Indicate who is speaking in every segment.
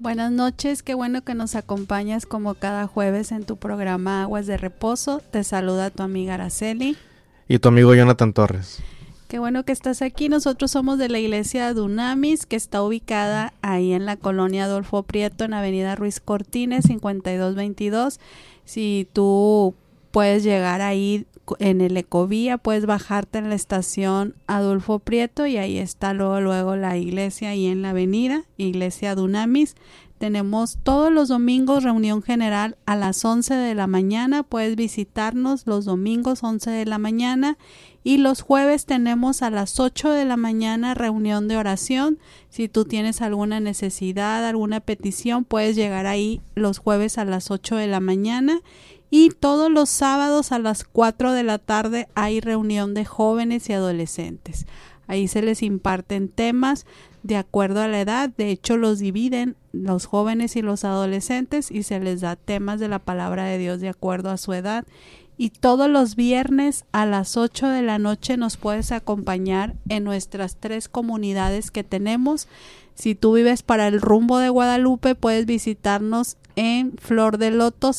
Speaker 1: Buenas noches, qué bueno que nos acompañas como cada jueves en tu programa Aguas de Reposo. Te saluda tu amiga Araceli.
Speaker 2: Y tu amigo Jonathan Torres.
Speaker 1: Qué bueno que estás aquí. Nosotros somos de la iglesia Dunamis, que está ubicada ahí en la colonia Adolfo Prieto, en Avenida Ruiz Cortines, 5222. Si tú puedes llegar ahí en el Ecovía, puedes bajarte en la estación Adolfo Prieto y ahí está luego la iglesia ahí en la avenida, Iglesia Dunamis. Tenemos todos los domingos reunión general a las 11 de la mañana. Puedes visitarnos los domingos 11 de la mañana y los jueves tenemos a las 8 de la mañana reunión de oración. Si tú tienes alguna necesidad, alguna petición, puedes llegar ahí los jueves a las 8 de la mañana. Y todos los sábados a las 4 de la tarde hay reunión de jóvenes y adolescentes. Ahí se les imparten temas de acuerdo a la edad. De hecho, los dividen los jóvenes y los adolescentes y se les da temas de la palabra de Dios de acuerdo a su edad. Y todos los viernes a las 8 de la noche nos puedes acompañar en nuestras 3 comunidades que tenemos. Si tú vives para el rumbo de Guadalupe, puedes visitarnos en Flor de Loto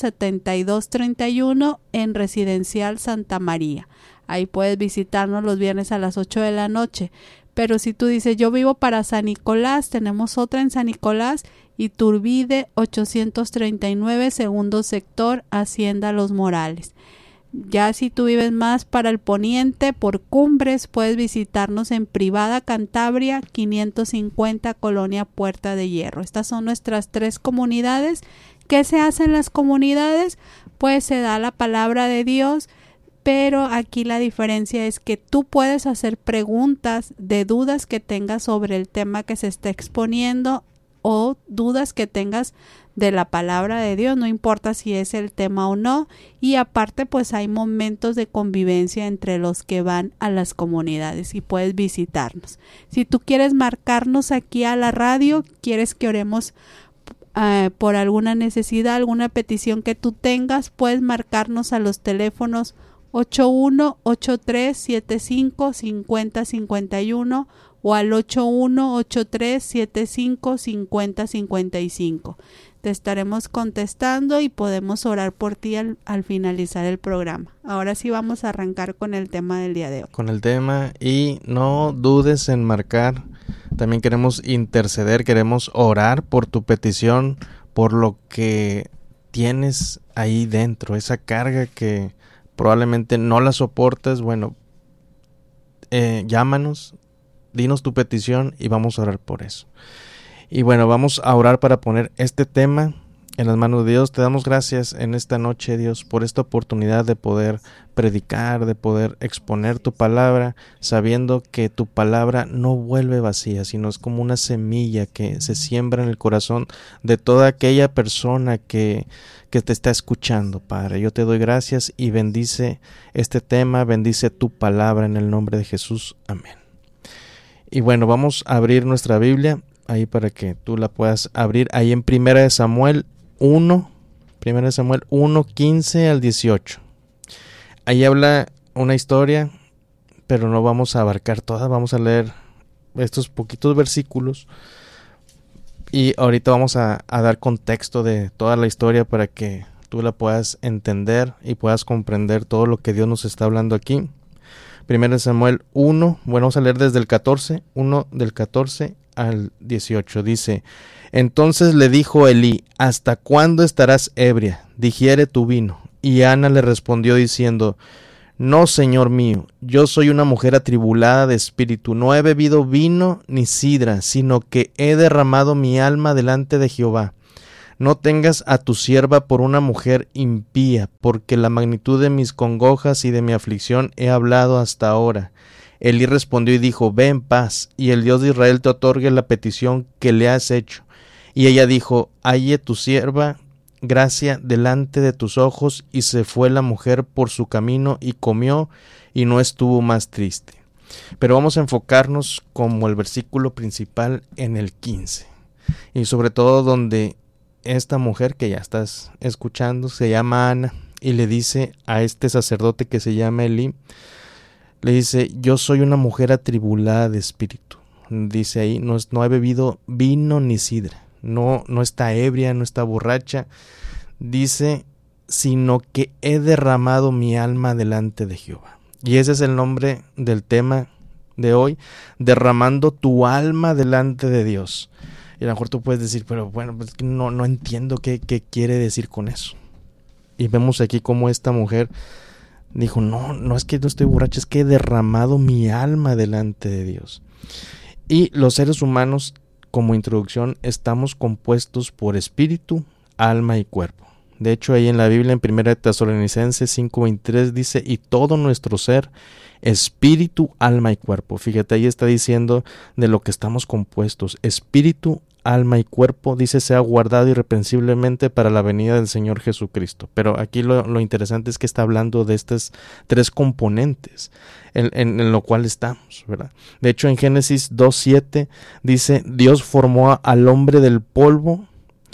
Speaker 1: 7231 en Residencial Santa María. Ahí puedes visitarnos los viernes a las 8 de la noche. Pero si tú dices, yo vivo para San Nicolás, tenemos otra en San Nicolás, Iturbide 839, segundo sector, Hacienda Los Morales. Ya si tú vives más para el poniente, por Cumbres, puedes visitarnos en Privada Cantabria 550, Colonia Puerta de Hierro. Estas son nuestras 3 comunidades. ¿Qué se hace en las comunidades? Pues se da la palabra de Dios, pero aquí la diferencia es que tú puedes hacer preguntas de dudas que tengas sobre el tema que se está exponiendo o dudas que tengas de la palabra de Dios, no importa si es el tema o no, y aparte pues hay momentos de convivencia entre los que van a las comunidades y puedes visitarnos. Si tú quieres marcarnos aquí a la radio, quieres que oremos por alguna necesidad, alguna petición que tú tengas, puedes marcarnos a los teléfonos 8183755051 o al 8183755055. Te estaremos contestando y podemos orar por ti al finalizar el programa. Ahora sí vamos a arrancar con el tema del día de hoy.
Speaker 2: Con el tema, y no dudes en marcar. También queremos interceder, queremos orar por tu petición, por lo que tienes ahí dentro, esa carga que probablemente no la soportes. Bueno, llámanos, dinos tu petición y vamos a orar por eso. Y bueno, vamos a orar para poner este tema en las manos de Dios. Te damos gracias en esta noche, Dios, por esta oportunidad de poder predicar, de poder exponer tu palabra, sabiendo que tu palabra no vuelve vacía, sino es como una semilla que se siembra en el corazón de toda aquella persona que te está escuchando, Padre. Yo te doy gracias y bendice este tema, bendice tu palabra en el nombre de Jesús. Amén. Y bueno, vamos a abrir nuestra Biblia ahí para que tú la puedas abrir ahí en 1 Samuel 1, 15 al 18. Ahí habla una historia, pero no vamos a abarcar toda, vamos a leer estos poquitos versículos y ahorita vamos a dar contexto de toda la historia para que tú la puedas entender y puedas comprender todo lo que Dios nos está hablando aquí. 1 Samuel 1, bueno, vamos a leer desde el 14, 1 del 14 al 18, dice: Entonces le dijo Elí: ¿Hasta cuándo estarás ebria? Digiere tu vino. Y Ana le respondió diciendo: No, señor mío, yo soy una mujer atribulada de espíritu, no he bebido vino ni sidra, sino que he derramado mi alma delante de Jehová. No tengas a tu sierva por una mujer impía, porque la magnitud de mis congojas y de mi aflicción he hablado hasta ahora. Elí respondió y dijo: Ve en paz, y el Dios de Israel te otorgue la petición que le has hecho. Y ella dijo: Halle tu sierva gracia delante de tus ojos. Y se fue la mujer por su camino y comió, y no estuvo más triste. Pero vamos a enfocarnos como el versículo principal en el 15. Y sobre todo donde esta mujer que ya estás escuchando se llama Ana y le dice a este sacerdote que se llama Elí, le dice: yo soy una mujer atribulada de espíritu. Dice ahí, no he bebido vino ni sidra. no está ebria, no está borracha. Dice, sino que he derramado mi alma delante de Jehová. Y ese es el nombre del tema de hoy, derramando tu alma delante de Dios. Y a lo mejor tú puedes decir, pero bueno, pues no entiendo qué quiere decir con eso. Y vemos aquí cómo esta mujer dijo, no es que no estoy borracha, es que he derramado mi alma delante de Dios. Y los seres humanos, como introducción, estamos compuestos por espíritu, alma y cuerpo. De hecho, ahí en la Biblia, en 1 Tesalonicenses 5:23, dice, y todo nuestro ser, espíritu, alma y cuerpo. Fíjate, ahí está diciendo de lo que estamos compuestos. Espíritu, alma y cuerpo, dice, sea guardado irreprensiblemente para la venida del Señor Jesucristo. Pero aquí lo interesante es que está hablando de estas tres componentes en lo cual estamos, ¿verdad? De hecho, en Génesis 2:7 dice, Dios formó al hombre del polvo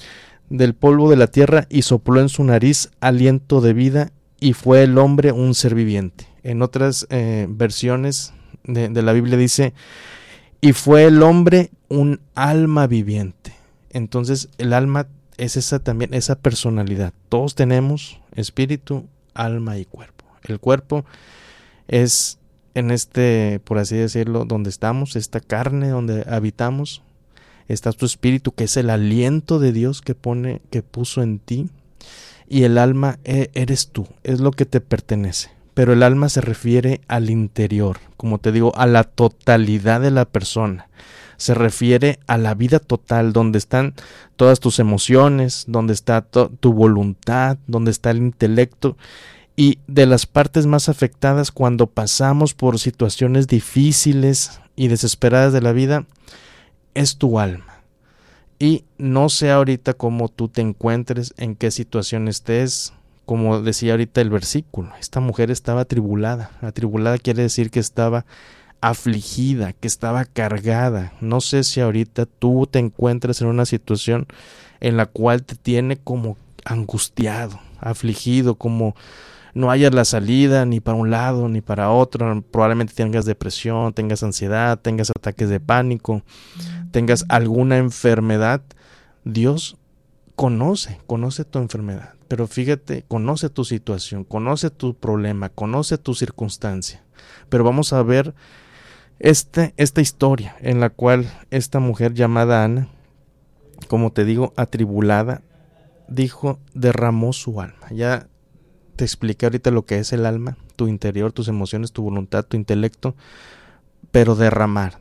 Speaker 2: de la tierra y sopló en su nariz aliento de vida y fue el hombre un ser viviente. En otras versiones de la Biblia dice, y fue el hombre un alma viviente. Entonces el alma es esa personalidad. Todos tenemos espíritu, alma y cuerpo. El cuerpo es en por así decirlo, donde estamos, esta carne donde habitamos. Está tu espíritu, que es el aliento de Dios que puso en ti. Y el alma eres tú, es lo que te pertenece. Pero el alma se refiere al interior, como te digo, a la totalidad de la persona. Se refiere a la vida total, donde están todas tus emociones, donde está tu voluntad, donde está el intelecto. Y de las partes más afectadas cuando pasamos por situaciones difíciles y desesperadas de la vida, es tu alma. Y no sé ahorita cómo tú te encuentres, en qué situación estés. Como decía ahorita el versículo, esta mujer estaba atribulada. Atribulada quiere decir que estaba afligida, que estaba cargada. No sé si ahorita tú te encuentras en una situación en la cual te tiene como angustiado, afligido, como no hayas la salida ni para un lado ni para otro. Probablemente tengas depresión, tengas ansiedad, tengas ataques de pánico, tengas alguna enfermedad. Dios conoce tu enfermedad, pero fíjate, conoce tu situación, conoce tu problema, conoce tu circunstancia. Pero vamos a ver esta historia en la cual esta mujer llamada Ana, como te digo, atribulada, derramó su alma. Ya te expliqué ahorita lo que es el alma, tu interior, tus emociones, tu voluntad, tu intelecto, pero derramar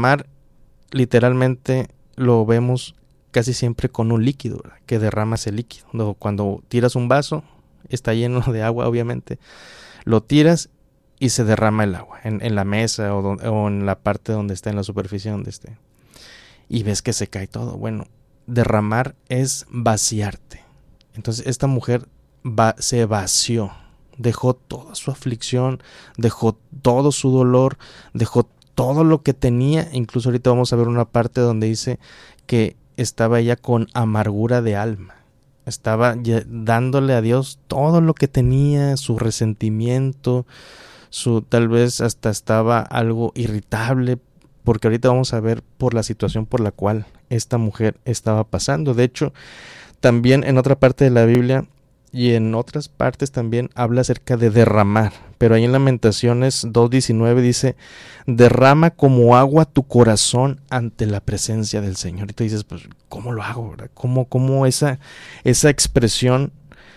Speaker 2: literalmente lo vemos casi siempre con un líquido, ¿verdad? Que derramas el líquido. Cuando tiras un vaso, está lleno de agua, obviamente, lo tiras y se derrama el agua en la mesa o en la parte donde está, en la superficie donde esté. Y ves que se cae todo. Bueno, derramar es vaciarte. Entonces esta mujer se vació, dejó toda su aflicción, dejó todo su dolor, dejó todo lo que tenía. Incluso ahorita vamos a ver una parte donde dice que estaba ella con amargura de alma. Estaba dándole a Dios todo lo que tenía, su resentimiento, tal vez hasta estaba algo irritable, porque ahorita vamos a ver por la situación por la cual esta mujer estaba pasando. De hecho, también en otra parte de la Biblia y en otras partes también habla acerca de derramar, pero ahí en Lamentaciones 2:19 dice, derrama como agua tu corazón ante la presencia del Señor. Y tú dices, pues, ¿cómo lo hago, verdad? ¿Cómo esa expresión,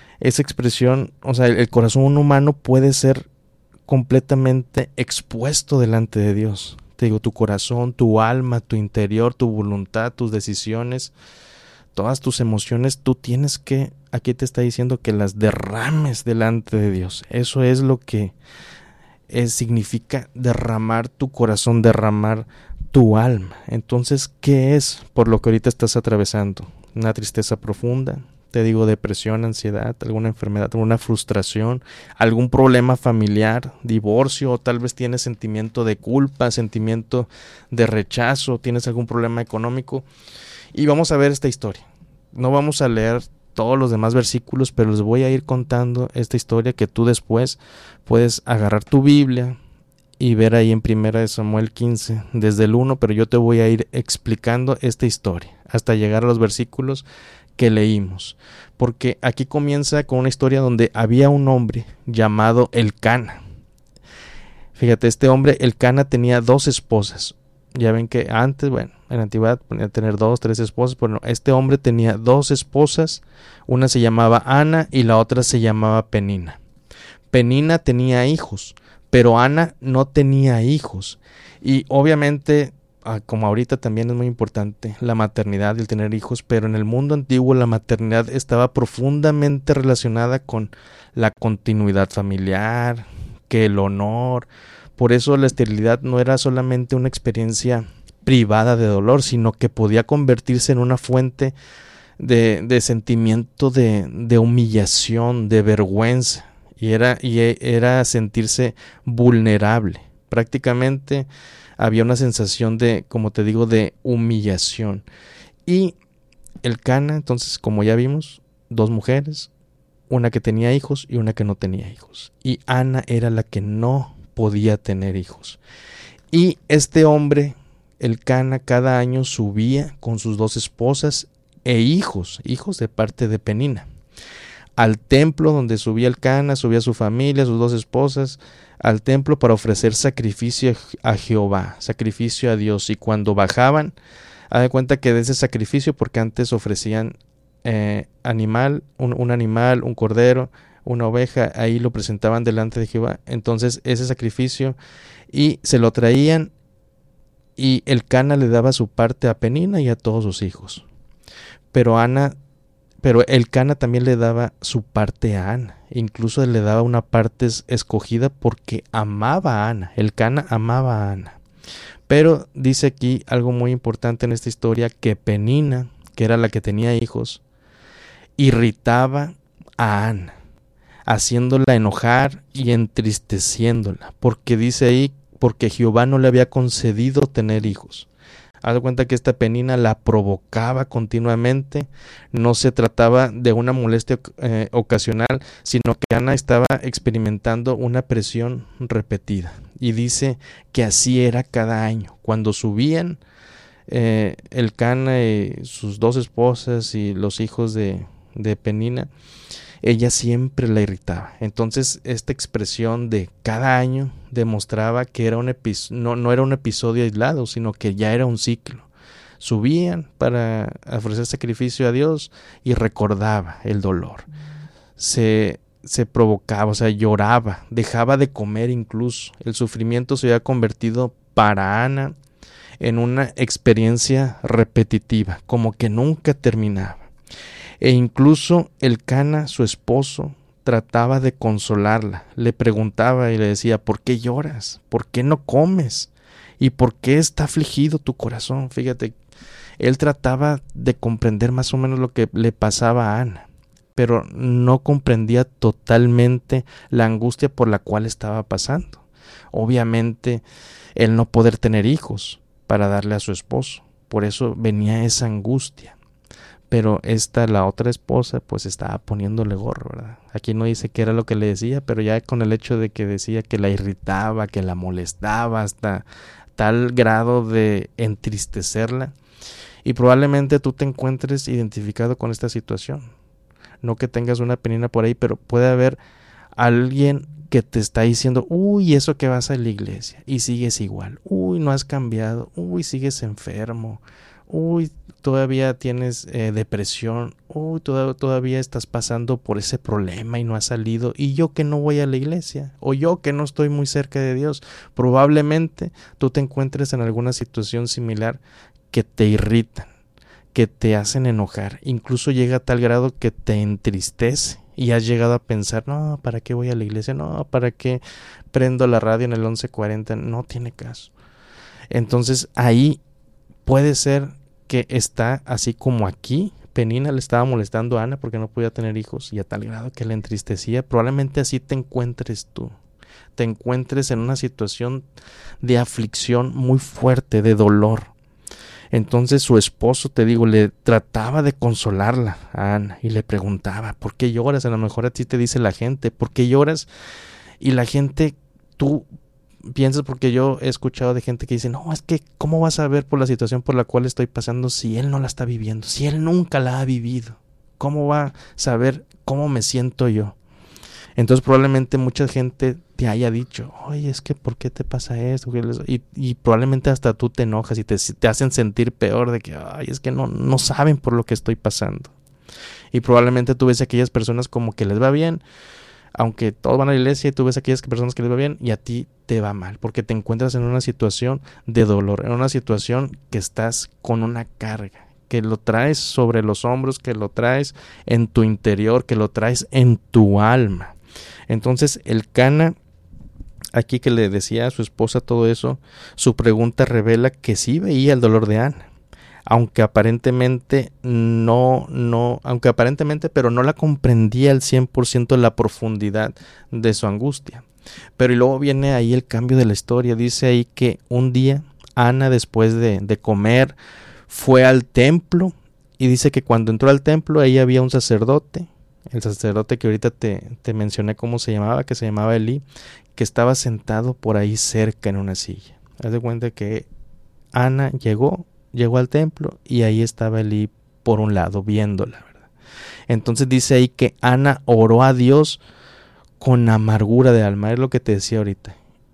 Speaker 2: o sea, el corazón humano puede ser completamente expuesto delante de Dios? Te digo, tu corazón, tu alma, tu interior, tu voluntad, tus decisiones, todas tus emociones, tú tienes que, aquí te está diciendo que las derrames delante de Dios. Eso es lo que significa derramar tu corazón, derramar tu alma. Entonces, ¿qué es por lo que ahorita estás atravesando? Una tristeza profunda, te digo, depresión, ansiedad, alguna enfermedad, alguna frustración, algún problema familiar, divorcio, o tal vez tienes sentimiento de culpa, sentimiento de rechazo, tienes algún problema económico. Y vamos a ver esta historia. No vamos a leer todos los demás versículos, pero les voy a ir contando esta historia que tú después puedes agarrar tu Biblia y ver ahí en 1 Samuel 15, desde el 1, pero yo te voy a ir explicando esta historia. hasta llegar a los versículos que leímos, porque aquí comienza con una historia donde había un hombre llamado Elcana. Fíjate, este hombre Elcana tenía 2 esposas. Ya ven que antes, bueno, en la antigüedad podía tener 2, 3 esposas, pero no, este hombre tenía 2 esposas, una se llamaba Ana y la otra se llamaba Penina. Penina tenía hijos, pero Ana no tenía hijos, y obviamente, como ahorita también es muy importante la maternidad y el tener hijos, pero en el mundo antiguo la maternidad estaba profundamente relacionada con la continuidad familiar, que el honor. Por eso la esterilidad no era solamente una experiencia privada de dolor, sino que podía convertirse en una fuente de sentimiento de humillación, de vergüenza, y era sentirse vulnerable. Prácticamente había una sensación de, como te digo, de humillación. Y Elcana, entonces, como ya vimos, 2 mujeres, una que tenía hijos y una que no tenía hijos. Y Ana era la que no podía tener hijos. Y este hombre, Elcana, cada año subía con sus 2 esposas e hijos de parte de Penina, al templo donde subía Elcana, subía su familia, sus 2 esposas, al templo para ofrecer sacrificio a Jehová, sacrificio a Dios. Y cuando bajaban, haz de cuenta que de ese sacrificio, porque antes ofrecían animal, un animal, un cordero, una oveja, ahí lo presentaban delante de Jehová. Entonces ese sacrificio, y se lo traían, y Elcana le daba su parte a Penina y a todos sus hijos. Pero Elcana también le daba su parte a Ana, incluso le daba una parte escogida porque amaba a Ana. Elcana amaba a Ana. Pero dice aquí algo muy importante en esta historia, que Penina, que era la que tenía hijos, irritaba a Ana, haciéndola enojar y entristeciéndola, porque dice ahí, porque Jehová no le había concedido tener hijos. Haz de cuenta que esta Penina la provocaba continuamente. No se trataba de una molestia ocasional, sino que Ana estaba experimentando una presión repetida. Y dice que así era cada año. Cuando subían Elcana y sus 2 esposas y los hijos de Penina, ella siempre la irritaba. Entonces esta expresión de cada año demostraba que era no era un episodio aislado, sino que ya era un ciclo. Subían para ofrecer sacrificio a Dios y recordaba el dolor. Se provocaba, o sea, lloraba, dejaba de comer incluso. El sufrimiento se había convertido para Ana en una experiencia repetitiva, como que nunca terminaba. E incluso Elcana, su esposo, trataba de consolarla. Le preguntaba y le decía, ¿por qué lloras? ¿Por qué no comes? ¿Y por qué está afligido tu corazón? Fíjate, él trataba de comprender más o menos lo que le pasaba a Ana, pero no comprendía totalmente la angustia por la cual estaba pasando. Obviamente, el no poder tener hijos para darle a su esposo. Por eso venía esa angustia. Pero la otra esposa, pues estaba poniéndole gorro, ¿verdad? Aquí no dice qué era lo que le decía, pero ya con el hecho de que decía que la irritaba, que la molestaba hasta tal grado de entristecerla. Y probablemente tú te encuentres identificado con esta situación. No que tengas una Penina por ahí, pero puede haber alguien que te está diciendo, uy, eso que vas a la iglesia y sigues igual, uy, no has cambiado, uy, sigues enfermo, uy, todavía tienes depresión, uy, todavía estás pasando por ese problema y no has salido, y yo que no voy a la iglesia, o yo que no estoy muy cerca de Dios. Probablemente tú te encuentres en alguna situación similar que te irritan, que te hacen enojar, incluso llega a tal grado que te entristece y has llegado a pensar, no, ¿para qué voy a la iglesia? No, ¿para qué prendo la radio en el 1140? No tiene caso. Entonces ahí puede ser que está así como aquí. Penina le estaba molestando a Ana porque no podía tener hijos y a tal grado que le entristecía. Probablemente así te encuentres tú. Te encuentres en una situación de aflicción muy fuerte, de dolor. Entonces su esposo, te digo, le trataba de consolarla a Ana y le preguntaba, ¿por qué lloras? A lo mejor a ti te dice la gente, ¿por qué lloras? Y la gente, tú piensas, porque yo he escuchado de gente que dice, no, es que ¿cómo vas a ver por la situación por la cual estoy pasando si él no la está viviendo? Si él nunca la ha vivido, ¿cómo va a saber cómo me siento yo? Entonces probablemente mucha gente te haya dicho, oye, es que ¿por qué te pasa esto? Y probablemente hasta tú te enojas y te hacen sentir peor de que, ay, es que no saben por lo que estoy pasando. Y probablemente tú ves a aquellas personas como que les va bien, aunque todos van a la iglesia, y tú ves a aquellas personas que les va bien y a ti te va mal, porque te encuentras en una situación de dolor, en una situación que estás con una carga, que lo traes sobre los hombros, que lo traes en tu interior, que lo traes en tu alma. Entonces el Cana, aquí que le decía a su esposa todo eso, su pregunta revela que sí veía el dolor de Ana, aunque aparentemente pero no la comprendía al 100% la profundidad de su angustia. Pero y luego viene ahí el cambio de la historia. Dice ahí que un día Ana, después de comer, fue al templo, y dice que cuando entró al templo ahí había un sacerdote, el sacerdote que ahorita te mencioné cómo se llamaba, que se llamaba Elí, que estaba sentado por ahí cerca en una silla. Haz de cuenta que Ana llegó al templo y ahí estaba Elí por un lado viéndola, ¿verdad? Entonces dice ahí que Ana oró a Dios con amargura de alma. Es lo que te decía ahorita.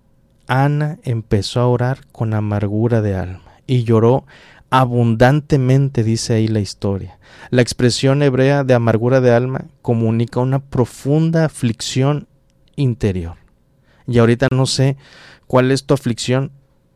Speaker 2: Ana empezó a orar con amargura de alma y lloró abundantemente, dice ahí la historia. La expresión hebrea de amargura de alma comunica una profunda aflicción interior. Y ahorita no sé cuál es tu aflicción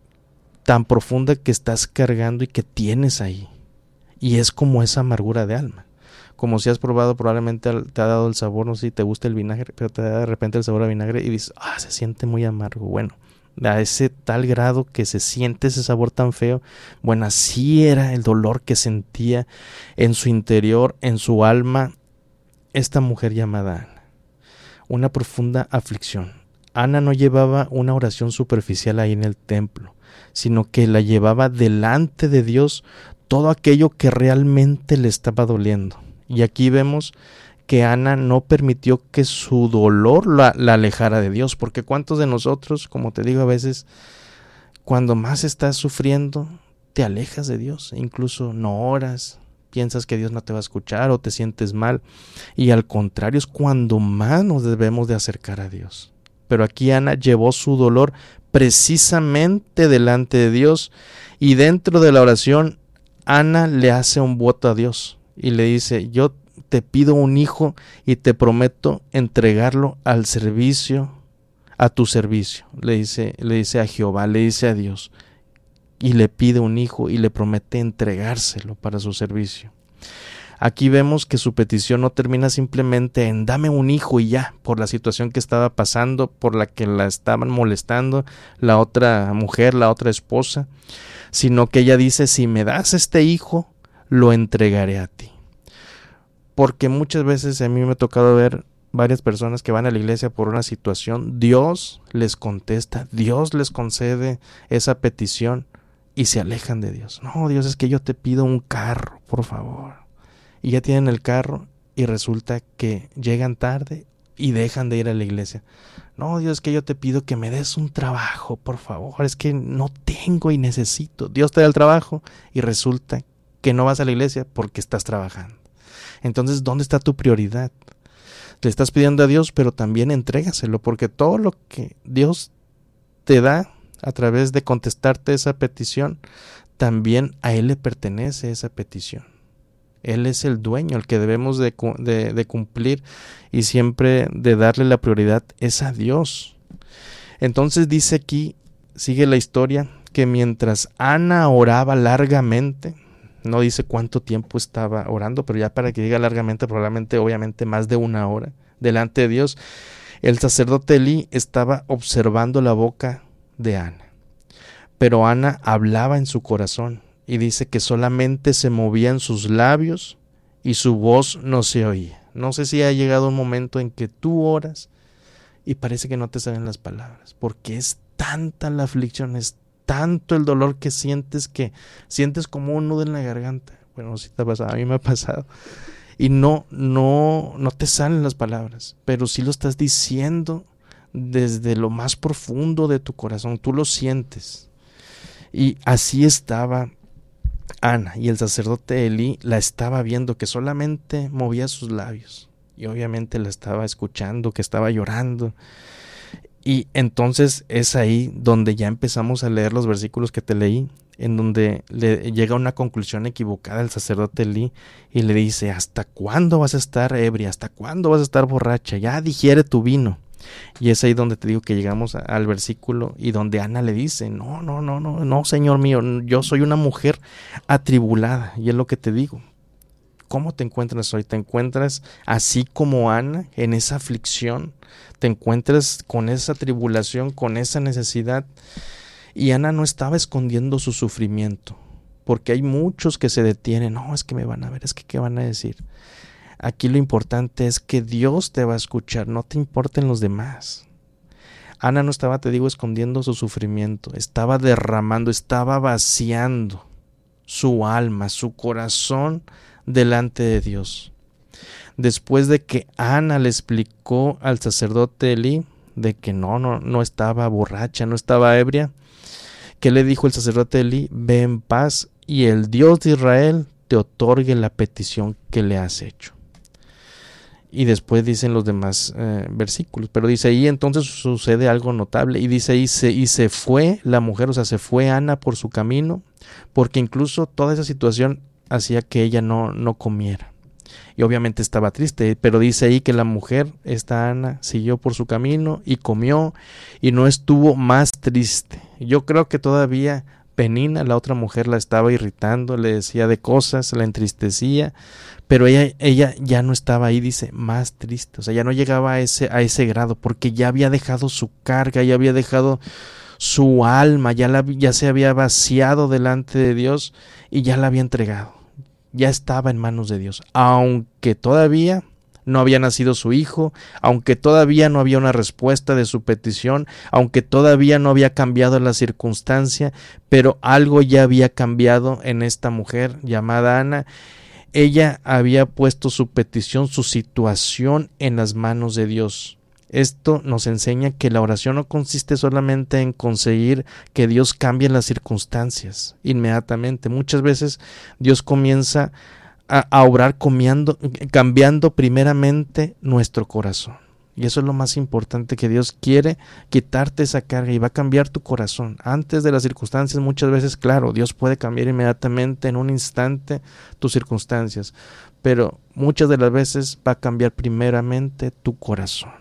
Speaker 2: tan profunda que estás cargando y que tienes ahí. Y es como esa amargura de alma. Como si has probado, probablemente te ha dado el sabor, no sé si te gusta el vinagre, pero te da de repente el sabor a vinagre y dices, se siente muy amargo. Bueno, a ese tal grado que se siente ese sabor tan feo. Bueno, así era el dolor que sentía en su interior, en su alma, esta mujer llamada Ana. Una profunda aflicción. Ana no llevaba una oración superficial ahí en el templo, sino que la llevaba delante de Dios todo aquello que realmente le estaba doliendo. Y aquí vemos que Ana no permitió que su dolor la alejara de Dios, porque cuántos de nosotros, como te digo, a veces cuando más estás sufriendo te alejas de Dios, incluso no oras, piensas que Dios no te va a escuchar o te sientes mal, y al contrario es cuando más nos debemos de acercar a Dios. Pero aquí Ana llevó su dolor precisamente delante de Dios, y dentro de la oración Ana le hace un voto a Dios y le dice, yo te pido un hijo y te prometo entregarlo al servicio, a tu servicio. Le dice a Jehová, le dice a Dios, y le pide un hijo y le promete entregárselo para su servicio. Aquí vemos que su petición no termina simplemente en dame un hijo y ya, por la situación que estaba pasando, por la que la estaban molestando la otra mujer, la otra esposa, sino que ella dice, si me das este hijo, lo entregaré a ti. Porque muchas veces a mí me ha tocado ver varias personas que van a la iglesia por una situación, Dios les contesta, Dios les concede esa petición y se alejan de Dios. No, Dios, es que yo te pido un carro, por favor. Y ya tienen el carro y resulta que llegan tarde y dejan de ir a la iglesia. No, Dios, es que yo te pido que me des un trabajo, por favor, es que no tengo y necesito. Dios te da el trabajo y resulta que no vas a la iglesia porque estás trabajando. Entonces, ¿dónde está tu prioridad? Le estás pidiendo a Dios, pero también entrégaselo, porque todo lo que Dios te da a través de contestarte esa petición, también a Él le pertenece esa petición. Él es el dueño, el que debemos de cumplir y siempre de darle la prioridad es a Dios. Entonces dice aquí, sigue la historia, que mientras Ana oraba largamente, no dice cuánto tiempo estaba orando, pero ya para que diga largamente, probablemente, obviamente, más de 1 hora delante de Dios, el sacerdote Elí estaba observando la boca de Ana. Pero Ana hablaba en su corazón y dice que solamente se movían sus labios y su voz no se oía. No sé si ha llegado un momento en que tú oras y parece que no te salen las palabras, porque es tanta la aflicción, es tanto el dolor que sientes como un nudo en la garganta. Bueno, si te ha pasado, a mí me ha pasado. Y no te salen las palabras, pero sí lo estás diciendo desde lo más profundo de tu corazón, tú lo sientes. Y así estaba Ana, y el sacerdote Elí la estaba viendo, que solamente movía sus labios, y obviamente la estaba escuchando, que estaba llorando. Y entonces es ahí donde ya empezamos a leer los versículos que te leí, en donde le llega a una conclusión equivocada el sacerdote Elí y le dice: ¿hasta cuándo vas a estar ebria? ¿Hasta cuándo vas a estar borracha? Ya digiere tu vino. Y es ahí donde te digo que llegamos al versículo y donde Ana le dice: no, Señor mío, yo soy una mujer atribulada. Y es lo que te digo. ¿Cómo te encuentras hoy? ¿Te encuentras así como Ana, en esa aflicción? ¿Te encuentras con esa tribulación, con esa necesidad? Y Ana no estaba escondiendo su sufrimiento, porque hay muchos que se detienen. No, es que me van a ver, es que ¿qué van a decir? Aquí lo importante es que Dios te va a escuchar, no te importen los demás. Ana no estaba, te digo, escondiendo su sufrimiento, estaba derramando, estaba vaciando su alma, su corazón delante de Dios. Después de que Ana le explicó al sacerdote Elí de que no estaba borracha, no estaba ebria, ¿qué le dijo el sacerdote Elí? Ve en paz y el Dios de Israel te otorgue la petición que le has hecho. Y después dicen los demás versículos, pero dice ahí entonces sucede algo notable, y dice ahí y se fue la mujer, o sea, se fue Ana por su camino, porque incluso toda esa situación hacía que ella no comiera, y obviamente estaba triste, pero dice ahí que la mujer, esta Ana, siguió por su camino y comió y no estuvo más triste. Yo creo que todavía Penina, la otra mujer, la estaba irritando, le decía de cosas, la entristecía, pero ella ya no estaba ahí, dice, más triste, o sea, ya no llegaba a ese grado, porque ya había dejado su carga, ya había dejado su alma, ya se había vaciado delante de Dios y ya la había entregado, ya estaba en manos de Dios, aunque todavía no había nacido su hijo, aunque todavía no había una respuesta de su petición, aunque todavía no había cambiado la circunstancia, pero algo ya había cambiado en esta mujer llamada Ana. Ella había puesto su petición, su situación en las manos de Dios. Esto nos enseña que la oración no consiste solamente en conseguir que Dios cambie las circunstancias inmediatamente. Muchas veces Dios comienza a obrar cambiando primeramente nuestro corazón. Y eso es lo más importante, que Dios quiere quitarte esa carga y va a cambiar tu corazón. Antes de las circunstancias, muchas veces, claro, Dios puede cambiar inmediatamente en un instante tus circunstancias, pero muchas de las veces va a cambiar primeramente tu corazón.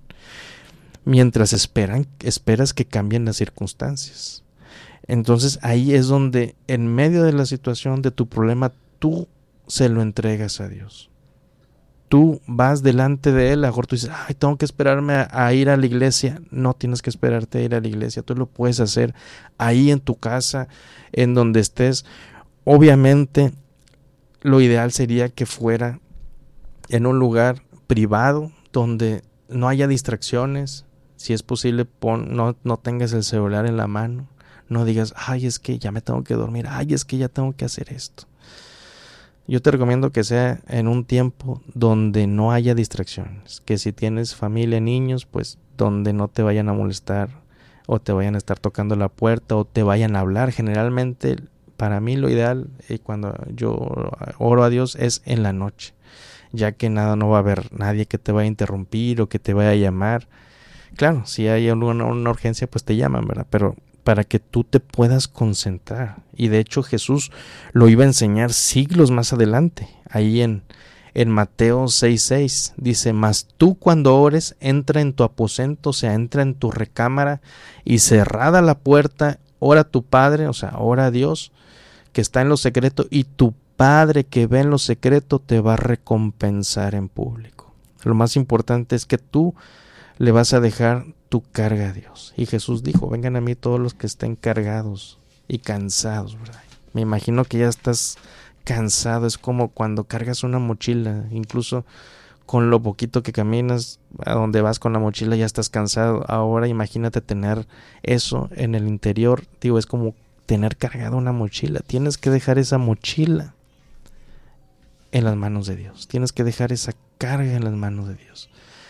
Speaker 2: Mientras esperas que cambien las circunstancias. Entonces ahí es donde, en medio de la situación, de tu problema, tú se lo entregas a Dios. Tú vas delante de Él, a lo mejor tú dices, ay, tengo que esperarme a ir a la iglesia. No tienes que esperarte a ir a la iglesia, tú lo puedes hacer ahí en tu casa, en donde estés. Obviamente, lo ideal sería que fuera en un lugar privado, donde no haya distracciones. Si es posible, no tengas el celular en la mano, no digas, ay, es que ya me tengo que dormir, ay, es que ya tengo que hacer esto. Yo te recomiendo que sea en un tiempo donde no haya distracciones, que si tienes familia, niños, pues donde no te vayan a molestar o te vayan a estar tocando la puerta o te vayan a hablar. Generalmente, para mí lo ideal, cuando yo oro a Dios, es en la noche, ya que no va a haber nadie que te vaya a interrumpir o que te vaya a llamar. Claro, si hay una urgencia, pues te llaman, ¿verdad? Pero para que tú te puedas concentrar. Y de hecho Jesús lo iba a enseñar siglos más adelante. Ahí en Mateo 6:6 dice, mas tú cuando ores, entra en tu aposento, o sea, entra en tu recámara, y cerrada la puerta, ora a tu Padre, o sea, ora a Dios que está en lo secreto, y tu Padre que ve en lo secreto te va a recompensar en público. Lo más importante es que tú le vas a dejar tu carga a Dios. Y Jesús dijo, vengan a mí todos los que estén cargados y cansados, ¿verdad? Me imagino que ya estás cansado, es como cuando cargas una mochila, incluso con lo poquito que caminas, a donde vas con la mochila ya estás cansado. Ahora imagínate tener eso en el interior, digo, es como tener cargada una mochila. Tienes que dejar esa mochila en las manos de Dios, tienes que dejar esa carga en las manos de Dios.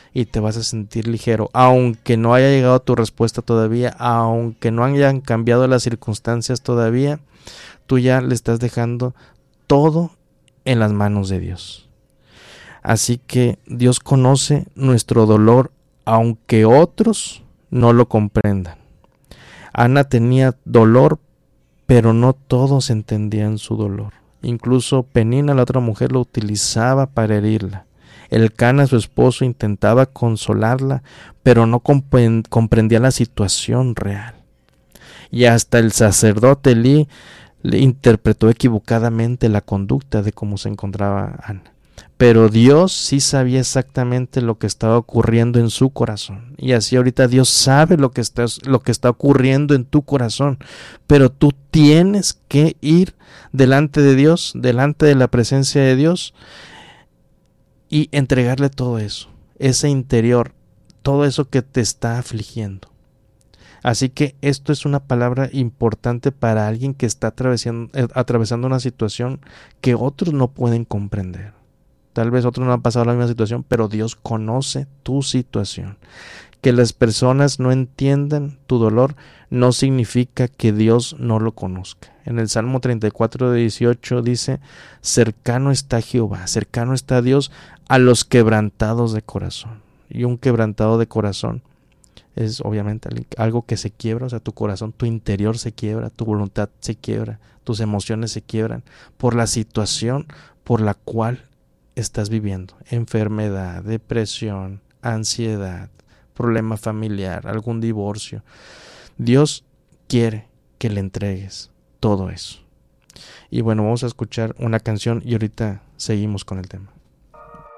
Speaker 2: y te vas a sentir ligero, aunque no haya llegado tu respuesta todavía, aunque no hayan cambiado las circunstancias todavía, tú ya le estás dejando todo en las manos de Dios. Así que Dios conoce nuestro dolor, aunque otros no lo comprendan. Ana tenía dolor, pero no todos entendían su dolor. Incluso Penina, la otra mujer, lo utilizaba para herirla. Elcana, su esposo, intentaba consolarla, pero no comprendía la situación real. Y hasta el sacerdote Elí le interpretó equivocadamente la conducta de cómo se encontraba Ana. Pero Dios sí sabía exactamente lo que estaba ocurriendo en su corazón. Y así ahorita Dios sabe lo que está ocurriendo en tu corazón. Pero tú tienes que ir delante de Dios, delante de la presencia de Dios, y entregarle todo eso, ese interior, todo eso que te está afligiendo. Así que esto es una palabra importante para alguien que está atravesando una situación que otros no pueden comprender. Tal vez otros no han pasado la misma situación, pero Dios conoce tu situación. Que las personas no entiendan tu dolor no significa que Dios no lo conozca. En el Salmo 34:18 dice: cercano está Jehová, cercano está Dios a los quebrantados de corazón. Y un quebrantado de corazón es obviamente algo que se quiebra, o sea, tu corazón, tu interior se quiebra, tu voluntad se quiebra, tus emociones se quiebran por la situación por la cual estás viviendo. Enfermedad, depresión, ansiedad, problema familiar, algún divorcio. Dios quiere que le entregues todo eso. Y bueno, vamos a escuchar una canción y ahorita seguimos con el tema.